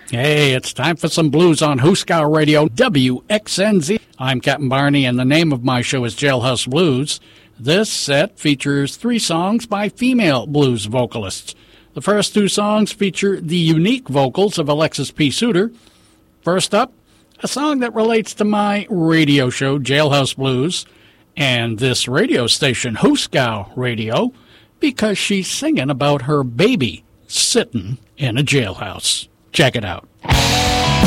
Hey, it's time for some blues on Hooskow Radio, WXNZ. I'm Captain Barney, and the name of my show is Jailhouse Blues. This set features 3 songs by female blues vocalists. The first 2 songs feature the unique vocals of Alexis P. Suter. First up, a song that relates to my radio show, Jailhouse Blues, and this radio station, Hooskow Radio, because she's singing about her baby sitting in a jailhouse. Check it out.